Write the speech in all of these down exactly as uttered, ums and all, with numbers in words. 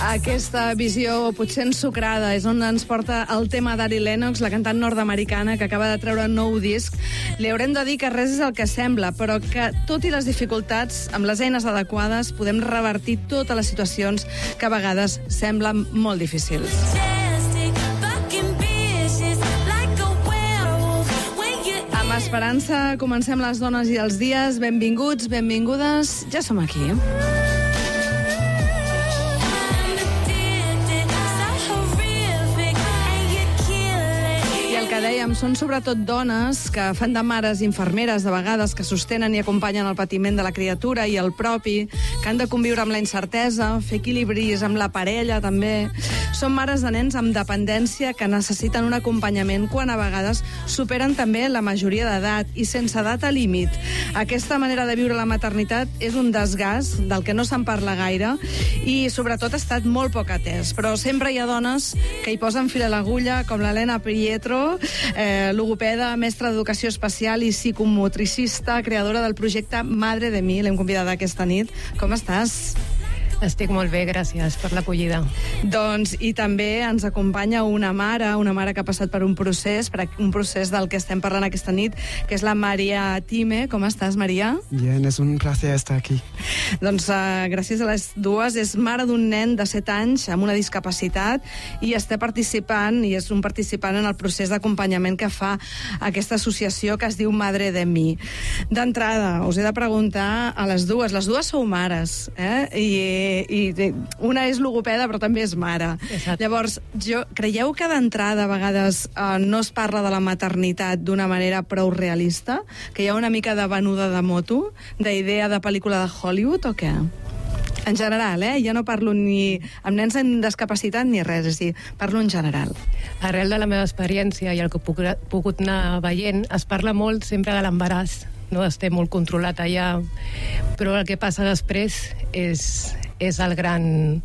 Aquesta visió potser ensucrada és on ens porta el tema d'Ari Lennox, la cantant nord-americana que acaba de treure un nou disc. Li haurem de dir que res és el que sembla, però que, tot i les dificultats, amb les eines adequades, podem revertir totes les situacions que a vegades semblen molt difícils. Amb esperança comencem les dones i els dies. Benvinguts, benvingudes, ja som aquí. Que dèiem, són sobretot dones que fan de mares infermeres, de vegades, que sostenen i acompanyen el patiment de la criatura i el propi, que han de conviure amb la incertesa, fer equilibris amb la parella, també. Són mares de nens amb dependència que necessiten un acompanyament quan a vegades superen també la majoria d'edat i sense data límit. Aquesta manera de viure la maternitat és un desgast del que no se'n parla gaire i, sobretot, ha estat molt poc atès. Però sempre hi ha dones que hi posen fil a l'agulla, com l'Helena Pietro, Eh, logopeda, mestra d'educació especial i psicomotricista, creadora del projecte Madre de Mi. L'hem convidada aquesta nit. Com estàs? Estic molt bé, gràcies per l'acollida. Doncs, i també ens acompanya una mare, una mare que ha passat per un procés, per un procés del que estem parlant aquesta nit, que és la Maria Time. Com estàs, Maria? Bien, es un placer estar aquí. Doncs uh, gràcies a les dues. És mare d'un nen de set anys amb una discapacitat i està participant, i és un participant en el procés d'acompanyament que fa aquesta associació que es diu Madre de Mi. D'entrada, us he de preguntar a les dues. Les dues sou mares, eh? I i una és logopeda però també és mare. Exacte. Llavors, jo, creieu que d'entrada a vegades eh, no es parla de la maternitat d'una manera prou realista? Que hi ha una mica de venuda de moto, d'idea de pel·lícula de Hollywood o què? En general, eh? Jo no parlo ni amb nens amb discapacitat ni res, és a dir, parlo en general. Arrel de la meva experiència i el que he pogut anar veient, es parla molt sempre de l'embaràs, no? Estem molt controlat allà, però el que passa després és, és el gran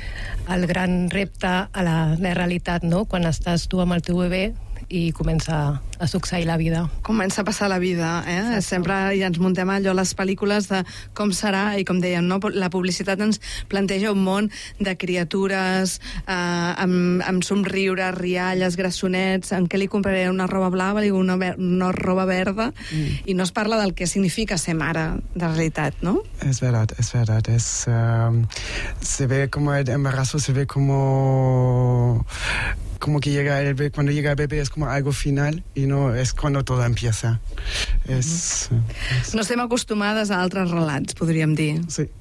el gran repte a la, la realitat, no? Quan estàs tu amb el teu bebè i comença a succeir la vida. Comença a passar la vida, eh? Exacte. Sempre ja ens muntem allò les pel·lícules de com serà, i com dèiem, no? La publicitat ens planteja un món de criatures eh, amb, amb somriures, rialles, grassonets, en què li compraré una roba blava, li diu una, una roba verda, mm. i no es parla del que significa ser mare de realitat, ¿no? Es verdad, es verdad. Es, uh, se ve como el embarazo, se ve como... como que llega el bebé, cuando llega el bebé es como algo final y no es cuando todo empieza. Es, mm-hmm. es... No estem acostumades a altres relats, podríem dir. Sí.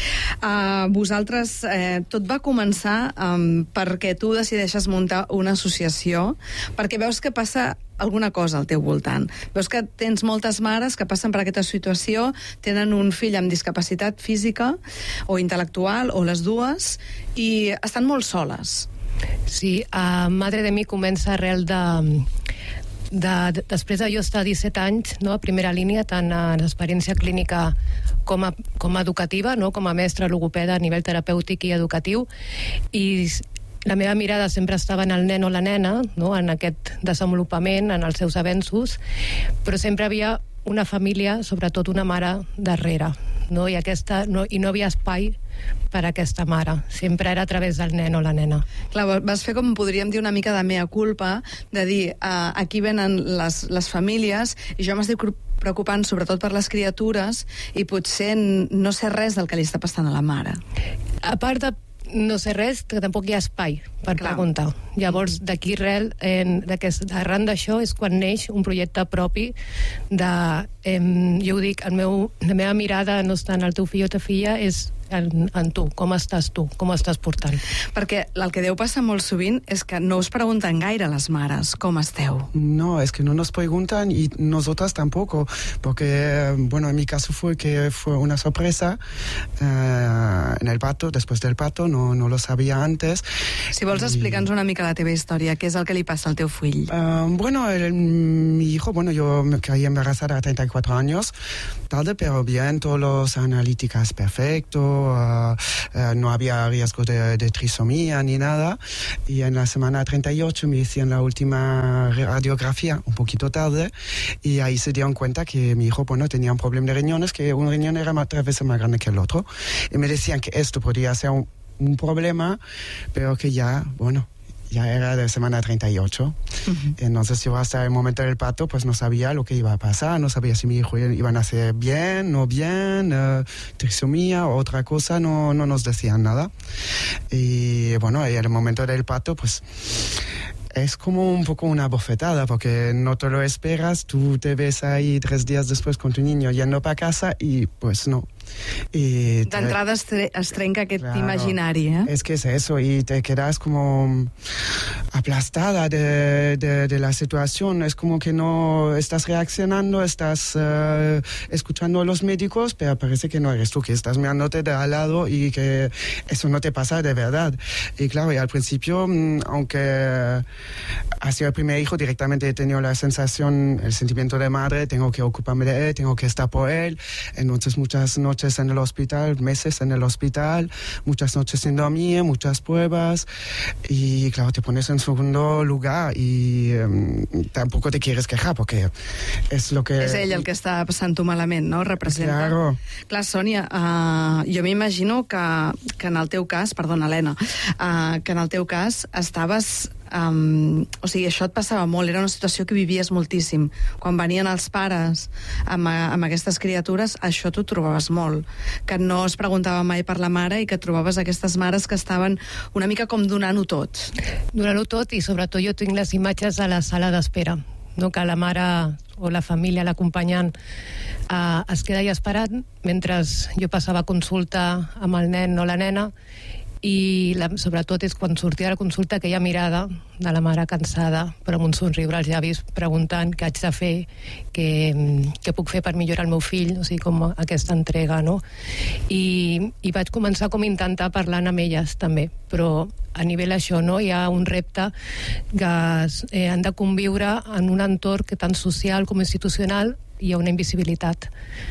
Uh, vosaltres, eh, tot va començar um, perquè tu decideixes muntar una associació, perquè veus que passa alguna cosa al teu voltant. Veus que tens moltes mares que passen per aquesta situació, tenen un fill amb discapacitat física o intel·lectual, o les dues, i estan molt soles. Sí, uh, Madre de Mi comença arrel de... De, de, després de jo estar disset anys, no, a primera línia, tant en experiència clínica com a, com a educativa, no, com a mestra logopeda a nivell terapèutic i educatiu, i la meva mirada sempre estava en el nen o la nena, no, en aquest desenvolupament, en els seus avenços, però sempre havia una família, sobretot una mare, darrere, no, i, aquesta, no, i no havia espai per a aquesta mare. Sempre era a través del nen o la nena. Clar, vas fer, com podríem dir, una mica de mea culpa, de dir, uh, aquí venen les, les famílies, i jo m'estic preocupant sobretot per les criatures, i potser no sé res del que li està passant a la mare. A part de no sé res, que tampoc hi ha espai per Clar. preguntar. Llavors, d'aquí arrel, arran d'això és quan neix un projecte propi de, eh, jo ho dic, el meu, la meva mirada no està en el teu fill o ta filla, és en, en tu, com estàs tu, com estàs portant. Perquè el que deu passar molt sovint és que no us pregunten gaire les mares com esteu. No, es que no nos preguntan y nosotras tampoco, porque, bueno, en mi caso fue que fue una sorpresa eh, en el parto, después del parto, no, no lo sabía antes. Si vols explicar-nos una mica la teva història, què és el que li passa al teu fill? Uh, bueno, el, mi hijo, bueno, yo me caí embarazada a treinta y cuatro años, tarde, pero bien, todas las analíticas perfecto, uh, uh, no había riesgo de, de trisomía ni nada, y en la semana treinta y ocho me hicieron la última radiografía, un poquito tarde, y ahí se dieron cuenta que mi hijo, bueno, tenía un problema de riñones, que un riñón era más, tres veces más grande que el otro, y me decían que esto podría ser un un problema, pero que ya, bueno, ya era de semana treinta y ocho. Uh-huh. Entonces yo hasta el momento del parto pues no sabía lo que iba a pasar, no sabía si mi hijo iba a nacer bien, no bien, uh, trisomía o otra cosa, no, no nos decían nada. Y bueno, en el momento del parto pues es como un poco una bofetada, porque no te lo esperas, tú te ves ahí tres días después con tu niño yendo para casa y pues no. Y te... D'entrada es, tre es trenca aquest claro, imaginari, eh? Es que es eso, y te quedas como aplastada de, de, de la situación. Es como que no estás reaccionando, estás uh, escuchando a los médicos, pero parece que no eres tú, que estás mirándote de al lado y que eso no te pasa de verdad. Y claro, y al principio, aunque ha sido el primer hijo, directamente he tenido la sensación, el sentimiento de madre, tengo que ocuparme de él, tengo que estar por él. Entonces muchas noches en el hospital, meses en el hospital, muchas noches sin dormir, muchas pruebas, y claro, te pones en segundo lugar y um, tampoco te quieres quejar, porque és lo que... És ell el que està passant-ho malament, no? Representa. Claro. Clar, Sònia, uh, jo m'imagino que, que en el teu cas, perdona, Helena, uh, que en el teu cas estaves... Um, o sigui, això et passava molt, era una situació que vivies moltíssim. Quan venien els pares amb, amb aquestes criatures, això t'ho trobaves molt, que no es preguntava mai per la mare i que trobaves aquestes mares que estaven una mica com donant-ho tot. Donant-ho tot, i sobretot jo tinc les imatges a la sala d'espera, no? Que la mare o la família, l'acompanyant, uh, es queda allà esperant mentre jo passava consulta amb el nen o la nena, i la, sobretot és quan sortia de la consulta aquella mirada de la mare cansada però amb un somriure als llavis preguntant què haig de fer, què, què puc fer per millorar el meu fill, o sigui, com aquesta entrega, no? I, i vaig començar com a intentar parlar amb elles també, però a nivell això, no? Hi ha un repte que eh, han de conviure en un entorn que tant social com institucional hi ha una invisibilitat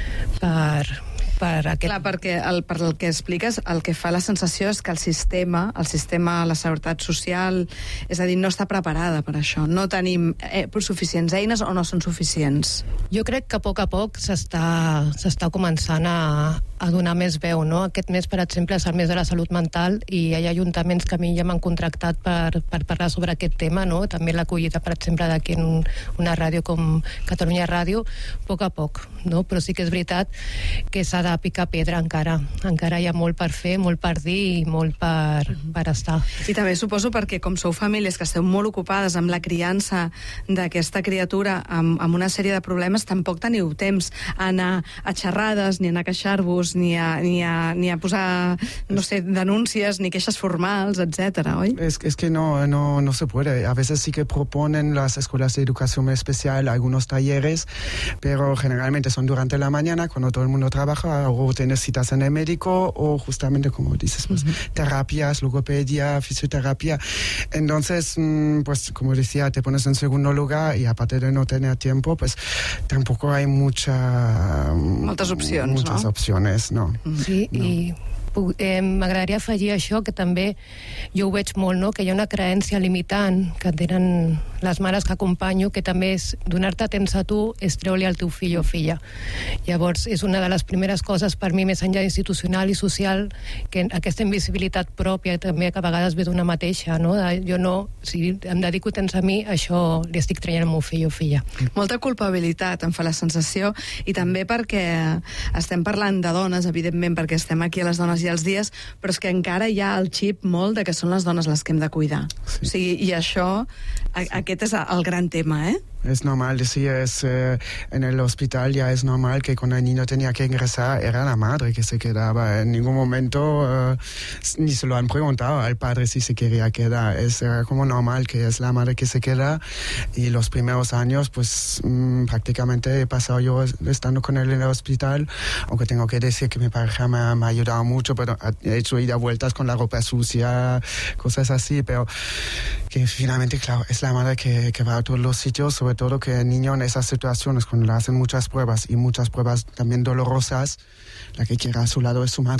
per... Per aquest... Clar, perquè el, per el que expliques, el que fa la sensació és que el sistema, el sistema, la seguretat social, és a dir, no està preparada per això. No tenim eh, suficients eines o no són suficients. Jo crec que a poc a poc s'està s'està començant a, a donar més veu, no? Aquest mes, per exemple, és el mes de la salut mental i hi ha ajuntaments que a mi ja m'han contractat per, per parlar sobre aquest tema, no? També l'acollida, per exemple, d'aquí en una ràdio com Catalunya Ràdio, a poc a poc, no? Però sí que és veritat que s'ha de picar pedra encara. Encara hi ha molt per fer, molt per dir i molt per, per estar. I també suposo perquè com sou famílies que esteu molt ocupades amb la criança d'aquesta criatura amb, amb una sèrie de problemes, tampoc teniu temps a anar a xerrades, ni a anar a queixar-vos, ni a, ni, a, ni a posar, no sé, denúncies, ni queixes formals, etcétera, oi? Es, es que no, no, no se puede. A veces sí que proponen las escuelas de educación especial algunos talleres, pero generalmente son durante la mañana, cuando todo el mundo trabaja, o tienes citas en el médico, o justamente, como dices, pues, uh-huh. terapias, logopedia, fisioterapia. Entonces, pues, como decía, te pones en segundo lugar y aparte de no tener tiempo, pues, tampoco hay mucha... Muchas opciones, muchas ¿no? opciones, no. Sí, no. I... Eh, m'agradaria afegir això, que també jo ho veig molt, no? Que hi ha una creença limitant que tenen les mares que acompanyo, que també és donar-te temps a tu és treure-li al teu fill o filla. Llavors és una de les primeres coses per mi, més enllà institucional i social, que aquesta invisibilitat pròpia també que a vegades ve d'una mateixa, no? Jo no, si em dedico temps a mi, això li estic traient al meu fill o filla. Molta culpabilitat em fa la sensació, i també perquè estem parlant de dones, evidentment, perquè estem aquí a les dones i els dies, però és que encara hi ha el xip molt de que són les dones les que hem de cuidar. Sí. O sigui, i això, a, aquest és el gran tema, eh? Es normal, decir, es, eh, en el hospital ya es normal que cuando el niño tenía que ingresar era la madre que se quedaba. En ningún momento eh, ni se lo han preguntado al padre si se quería quedar. Es eh, como normal que es la madre que se queda, y los primeros años pues mmm, prácticamente he pasado yo estando con él en el hospital, aunque tengo que decir que mi pareja me ha, me ha ayudado mucho, pero he hecho ida vueltas con la ropa sucia, cosas así, pero que finalmente, claro, es la madre que, que va a todos los sitios, sobre todo que el niño en esas situaciones, cuando le hacen muchas pruebas y muchas pruebas también dolorosas, la que quiera a su lado es su madre.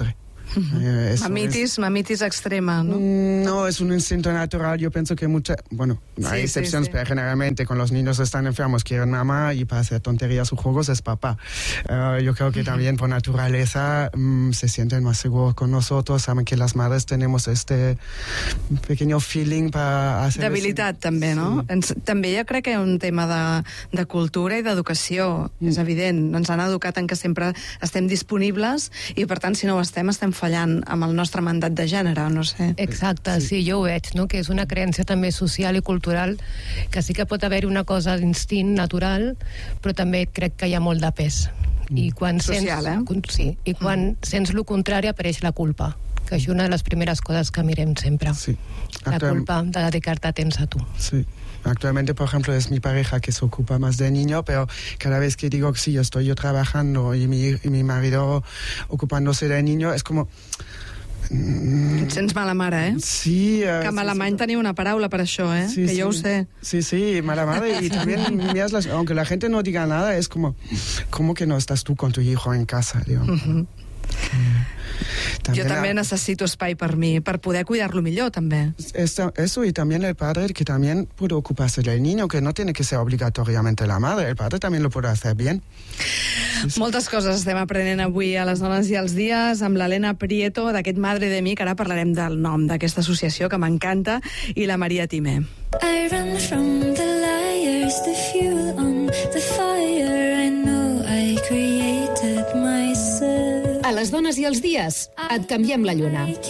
Eh, eso Mamitis, es... mamitis extrema, ¿no? No, es un instinto natural. Yo pienso que mucha... Bueno, Sí, hay excepciones, sí, sí. pero generalmente cuando los niños están enfermos quieren mamá y para hacer tonterías o juegos es papá. Uh, yo creo que también por naturaleza um, se sienten más seguros con nosotros, saben que las madres tenemos este pequeño feeling para hacer... D'habilitat, ese... també, no? Sí. Ens, també jo crec que hi ha un tema de, de cultura i d'educació. Mm. És evident, ens han educat en que sempre estem disponibles i, per tant, si no ho estem, estem fallant amb el nostre mandat de gènere, no sé. Exacte, sí, jo ho veig, no? Que és una creença també social i cultural, que sí que pot haver una cosa d'instint natural, però també crec que hi ha molt de pes. I quan Social, sents, eh? Sí, i quan mm. sents el contrari apareix la culpa, que és una de les primeres coses que mirem sempre. Sí. La Actual... culpa de dedicar-te temps a tu. Sí. Actualmente, por ejemplo, es mi pareja que se ocupa más del niño, pero cada vez que digo que sí, estoy yo trabajando y mi, y mi marido ocupándose del niño, es como... Et sents mala mare, eh? Sí. Uh, que en alemany sí, sí. tenia una paraula per això, eh? Sí, que jo sí. ho sé. Sí, sí, mala madre. Y también, miras las, aunque la gente no diga nada, es como, ¿cómo que no estás tú con tu hijo en casa? Digo, Uh-huh. también Jo també la, necessito espai per mi, per poder cuidar-lo millor, també. esto, eso y también el padre que también puede ocuparse del niño, que no tiene que ser obligatoriamente la madre, el padre también lo puede hacer bien. Sí, sí. Moltes coses estem aprenent avui a les dones i als dies amb l'Helena Prieto d'aquest Madre de Mi, que ara parlarem del nom d'aquesta associació que m'encanta, i la Maria Timé. I run from the liars, the fuel on the fire. I know I created myself. A les dones i els dies et canviem la lluna.